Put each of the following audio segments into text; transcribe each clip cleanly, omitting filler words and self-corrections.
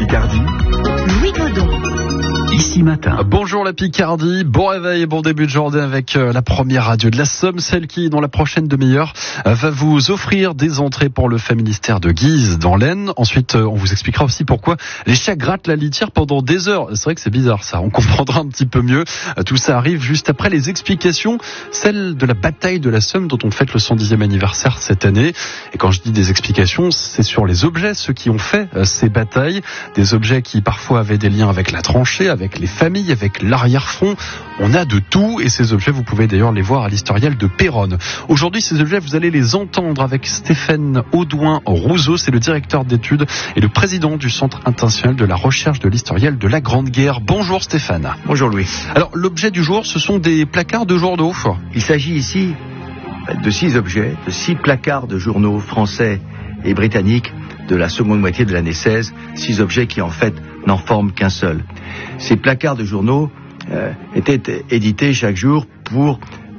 Picardie, Louis Godon. Ici Matin. Bonjour la Picardie, bon réveil et bon début de journée avec la première radio de la Somme, celle qui, dans la prochaine demi-heure, va vous offrir des entrées pour le Familistère de Guise dans l'Aisne. Ensuite, on vous expliquera aussi pourquoi les chats grattent la litière pendant des heures. C'est vrai que c'est bizarre ça, on comprendra un petit peu mieux. Tout ça arrive juste après les explications, celle de la bataille de la Somme dont on fête le 110e anniversaire cette année. Et quand je dis des explications, c'est sur les objets, ceux qui ont fait ces batailles, des objets qui parfois avaient des liens avec la tranchée, avec les familles, avec l'arrière-front. On a de tout et ces objets, vous pouvez d'ailleurs les voir à l'historial de Péronne. Aujourd'hui, ces objets, vous allez les entendre avec Stéphane Audouin-Rousseau, c'est le directeur d'études et le président du Centre international de la recherche de l'historial de la Grande Guerre. Bonjour Stéphane. Bonjour Louis. Alors, l'objet du jour, ce sont des placards de journaux. Il s'agit ici de 6 objets, de 6 placards de journaux français et britanniques de la seconde moitié de l'année 16, 6 objets qui en fait n'en forment qu'un seul. Ces placards de journaux étaient édités chaque jour pour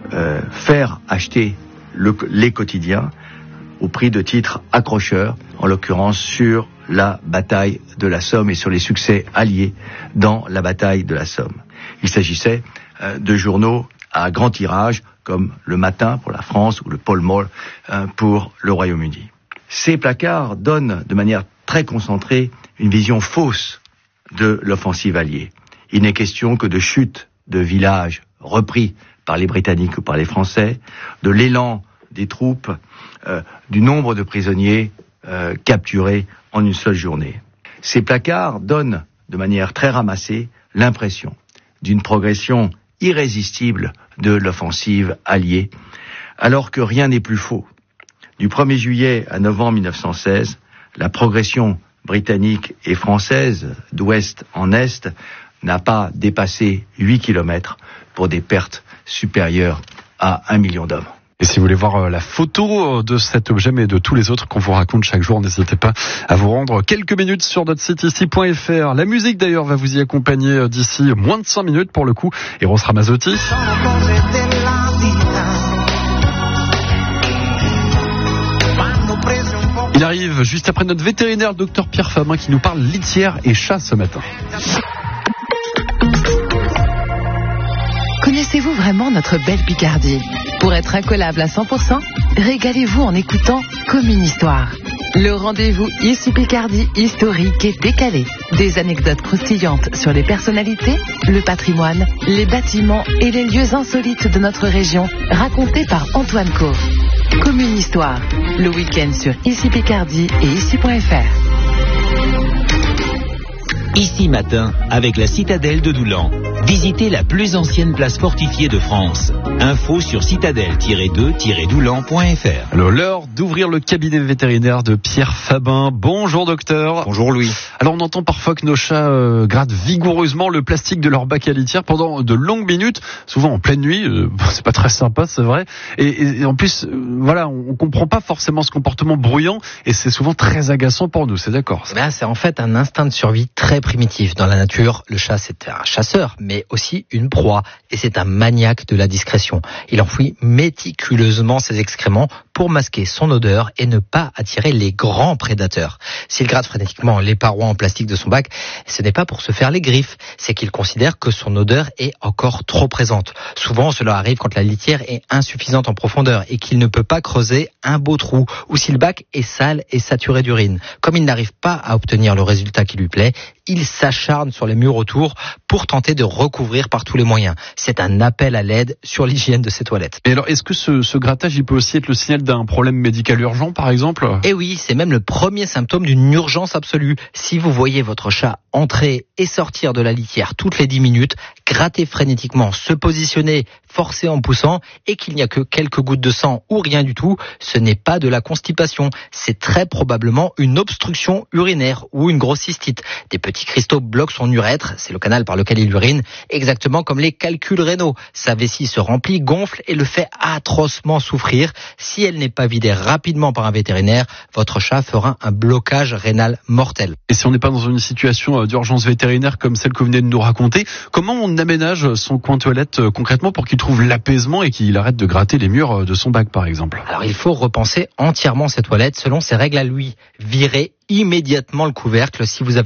faire acheter les quotidiens au prix de titres accrocheurs, en l'occurrence sur la bataille de la Somme et sur les succès alliés dans la bataille de la Somme. Il s'agissait de journaux à grand tirage comme Le Matin pour la France ou le Pall Mall pour le Royaume-Uni. Ces placards donnent de manière très concentrée une vision fausse de l'offensive alliée. Il n'est question que de chute de villages repris par les Britanniques ou par les Français, de l'élan des troupes, du nombre de prisonniers capturés en une seule journée. Ces placards donnent de manière très ramassée l'impression d'une progression irrésistible de l'offensive alliée, alors que rien n'est plus faux. Du 1er juillet à novembre 1916, la progression britannique et française d'ouest en est n'a pas dépassé 8 km pour des pertes supérieures à 1 million d'hommes. Et si vous voulez voir la photo de cet objet, mais de tous les autres qu'on vous raconte chaque jour, n'hésitez pas à vous rendre quelques minutes sur notre site ici.fr. La musique d'ailleurs va vous y accompagner d'ici moins de 5 minutes pour le coup. Eros Ramazzotti. Il arrive juste après notre vétérinaire, le docteur Pierre Fabin, qui nous parle litière et chat ce matin. Connaissez-vous vraiment notre belle Picardie ? Pour être incollable à 100%, régalez-vous en écoutant Comme une histoire. Le rendez-vous Ici Picardie historique et décalé. Des anecdotes croustillantes sur les personnalités, le patrimoine, les bâtiments et les lieux insolites de notre région, racontés par Antoine Caux. Comme une histoire, le week-end sur Ici Picardie et ici.fr. Ici Matin, avec la citadelle de Doulan. Visitez la plus ancienne place fortifiée de France. Info sur citadelle-2-doulan.fr. Alors, l'heure d'ouvrir le cabinet vétérinaire de Pierre Fabin. Bonjour docteur. Bonjour Louis. Alors on entend parfois que nos chats grattent vigoureusement le plastique de leur bac à litière pendant de longues minutes, souvent en pleine nuit. C'est pas très sympa, c'est vrai. Et en plus, voilà, on comprend pas forcément ce comportement bruyant et c'est souvent très agaçant pour nous, c'est d'accord ça. C'est en fait un instinct de survie très primitif. Dans la nature, le chat c'est un chasseur, mais aussi une proie. Et c'est un maniaque de la discrétion. Il enfouit méticuleusement ses excréments pour masquer son odeur et ne pas attirer les grands prédateurs. S'il gratte frénétiquement les parois en plastique de son bac, ce n'est pas pour se faire les griffes, c'est qu'il considère que son odeur est encore trop présente. Souvent, cela arrive quand la litière est insuffisante en profondeur et qu'il ne peut pas creuser un beau trou, ou si le bac est sale et saturé d'urine. Comme il n'arrive pas à obtenir le résultat qui lui plaît, il s'acharne sur les murs autour pour tenter de recouvrir par tous les moyens. C'est un appel à l'aide sur l'hygiène de ses toilettes. Et alors, est-ce que ce grattage, il peut aussi être le signal d'un problème médical urgent, par exemple ? Eh oui, c'est même le premier symptôme d'une urgence absolue. Si vous voyez votre chat entrer et sortir de la litière toutes les 10 minutes, gratter frénétiquement, se positionner, forcer en poussant, et qu'il n'y a que quelques gouttes de sang ou rien du tout, ce n'est pas de la constipation. C'est très probablement une obstruction urinaire ou une grosse cystite. Des petits cristaux bloquent son urètre, c'est le canal par lequel il urine, exactement comme les calculs rénaux. Sa vessie se remplit, gonfle et le fait atrocement souffrir. Si elle n'est pas vidée rapidement par un vétérinaire, votre chat fera un blocage rénal mortel. Et si on n'est pas dans une situation d'urgence vétérinaire comme celle que vous venez de nous raconter, comment on aménage son coin toilette concrètement pour qu'il trouve l'apaisement et qu'il arrête de gratter les murs de son bac, par exemple? Alors il faut repenser entièrement ses toilettes selon ses règles à lui. Virez immédiatement le couvercle si vous avez